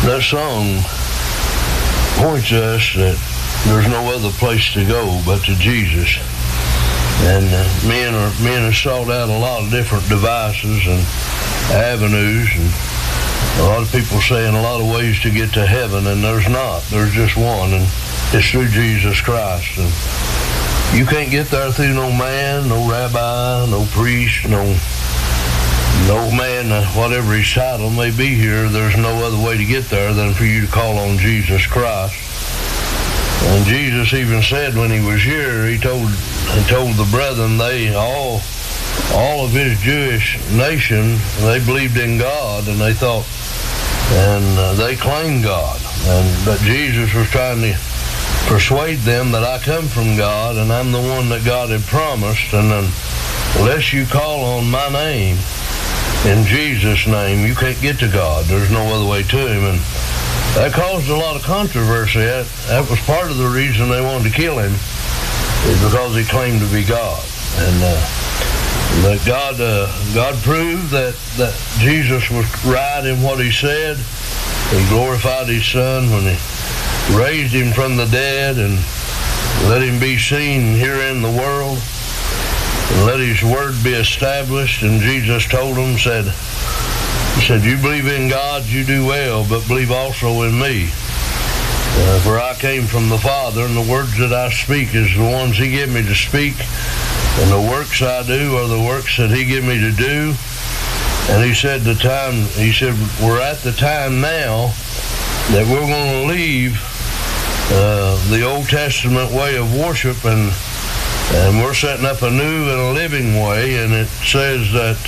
That song points us that there's no other place to go but to Jesus. And men have sought out a lot of different devices and avenues, and a lot of people saying a lot of ways to get to heaven, and there's not. There's just one, and it's through Jesus Christ. And you can't get there through no man, no rabbi, no priest, no man, whatever his title may be here. There's no other way to get there than for you to call on Jesus Christ. And Jesus even said when he was here, he told the brethren, they all of his Jewish nation, they believed in God, and they thought, and they claimed God. But Jesus was trying to persuade them that I come from God, and I'm the one that God had promised, and unless you call on my name, in Jesus' name, you can't get to God. There's no other way to him. And that caused a lot of controversy. That was part of the reason they wanted to kill him, is because he claimed to be God. And but God proved that Jesus was right in what he said. He glorified his Son when he raised him from the dead and let him be seen here in the world. And let his word be established. And Jesus told him, he said, you believe in God, you do well, but believe also in me. For I came from the Father, and the words that I speak is the ones he gave me to speak, and the works I do are the works that he gave me to do. And he said, we're at the time now that we're going to leave the Old Testament way of worship, and we're setting up a new and a living way. And it says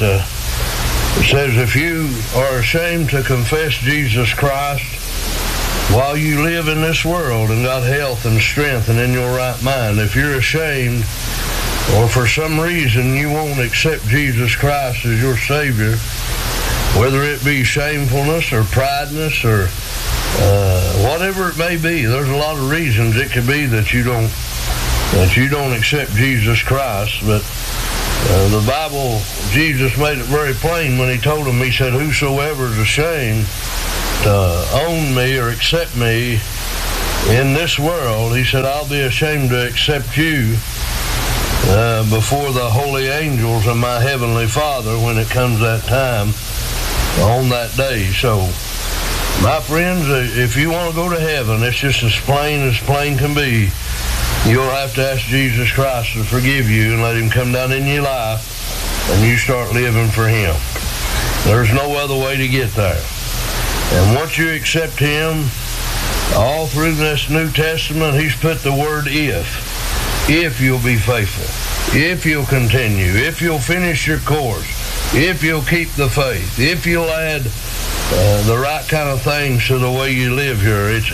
if you are ashamed to confess Jesus Christ while you live in this world and got health and strength and in your right mind, if you're ashamed or for some reason you won't accept Jesus Christ as your Savior, whether it be shamefulness or prideness or whatever it may be, there's a lot of reasons it could be that you don't accept Jesus Christ. But the Bible, Jesus made it very plain when he told them, he said, whosoever is ashamed to own me or accept me in this world, he said, I'll be ashamed to accept you before the holy angels of my heavenly Father when it comes that time on that day. So, my friends, if you want to go to heaven, it's just as plain can be. You'll have to ask Jesus Christ to forgive you and let him come down in your life, and you start living for him. There's no other way to get there. And once you accept him, all through this New Testament, he's put the word if you'll be faithful, if you'll continue, if you'll finish your course, if you'll keep the faith, if you'll add the right kind of things to the way you live here. It's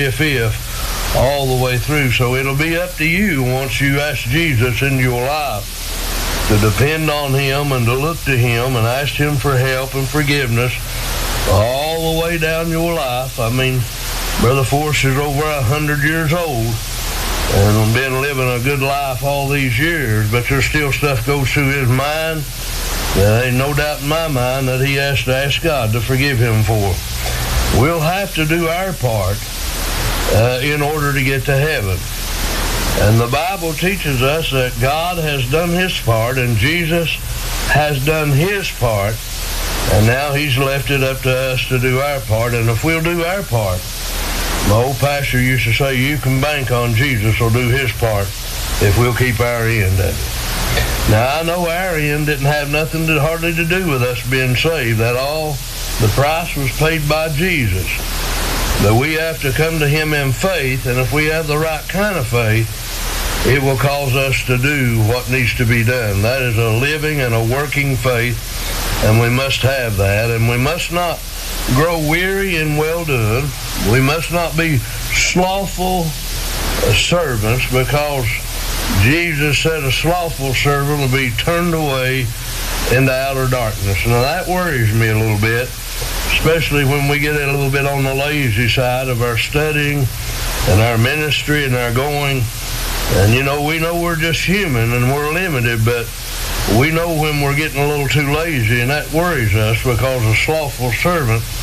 if, all the way through. So it'll be up to you once you ask Jesus into your life to depend on him and to look to him and ask him for help and forgiveness all the way down your life. I mean, Brother Forrest is over 100 years old and been living a good life all these years, but there's still stuff goes through his mind. There ain't no doubt in my mind that he has to ask God to forgive him for. We'll have to do our part in order to get to heaven. And the Bible teaches us that God has done his part and Jesus has done his part, and now he's left it up to us to do our part. And if we'll do our part, my old pastor used to say, you can bank on Jesus will do his part if we'll keep our end of it. Now, I know our end didn't have nothing hardly to do with us being saved. That all, the price was paid by Jesus. But we have to come to him in faith, and if we have the right kind of faith, it will cause us to do what needs to be done. That is a living and a working faith, and we must have that. And we must not grow weary in well-doing. We must not be slothful servants, because Jesus said a slothful servant will be turned away into outer darkness. Now that worries me a little bit, especially when we get a little bit on the lazy side of our studying and our ministry and our going. And we know we're just human and we're limited, but we know when we're getting a little too lazy, and that worries us, because a slothful servant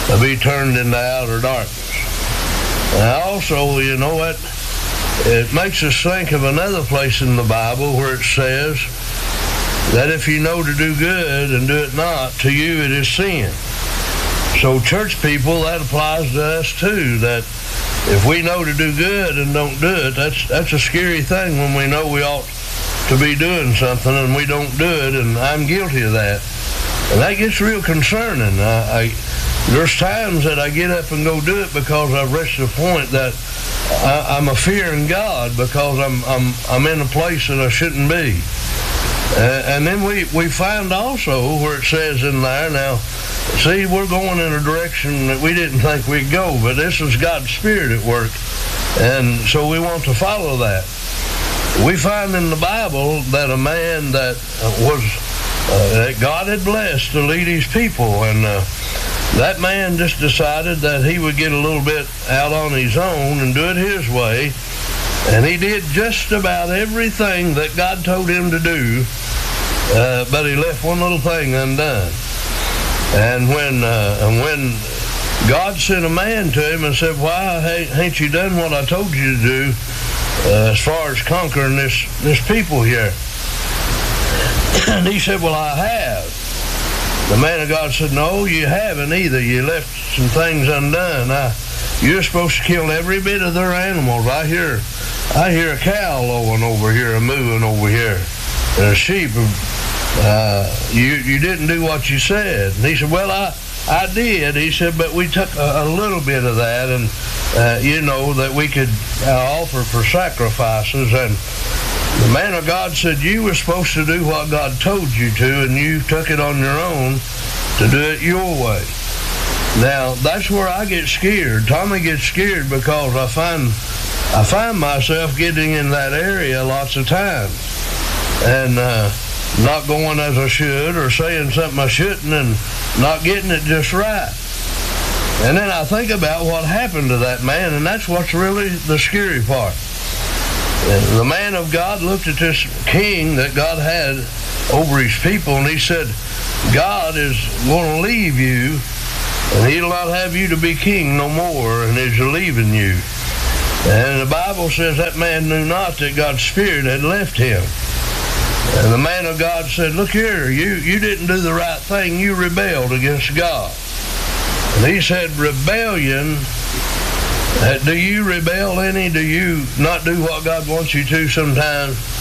be turned into outer darkness. Now also, you know what? It makes us think of another place in the Bible where it says that if you know to do good and do it not, to you it is sin. So church people, that applies to us too, that if we know to do good and don't do it, that's a scary thing when we know we ought to be doing something and we don't do it, and I'm guilty of that. And that gets real concerning. There's times that I get up and go do it because I've reached a point that I'm a fearing God because I'm in a place that I shouldn't be. And then we find also where it says in there, now, see, we're going in a direction that we didn't think we'd go, but this is God's Spirit at work, and so we want to follow that. We find in the Bible that a man that that God had blessed to lead his people, and that man just decided that he would get a little bit out on his own and do it his way, and he did just about everything that God told him to do, but he left one little thing undone. And when God sent a man to him and said, why ain't you done what I told you to do as far as conquering this people here? And he said, well, I have. The man of God said, no, you haven't either. You left some things undone. You're supposed to kill every bit of their animals. I hear a cow lowing over here, a mooing over here, and a sheep. You didn't do what you said. And he said, well, I did. He said, but we took a little bit of that, and that we could offer for sacrifices. And the man of God said, you were supposed to do what God told you to, and you took it on your own to do it your way. Now, that's where I get scared. Tommy gets scared because I find myself getting in that area lots of times, and not going as I should, or saying something I shouldn't, and not getting it just right. And then I think about what happened to that man, and that's what's really the scary part. The man of God looked at this king that God had over his people, and he said, God is going to leave you, and he'll not have you to be king no more, and he's leaving you. And the Bible says that man knew not that God's Spirit had left him. And the man of God said, look here, you didn't do the right thing. You rebelled against God. And he said, rebellion, do you rebel any? Do you not do what God wants you to sometimes?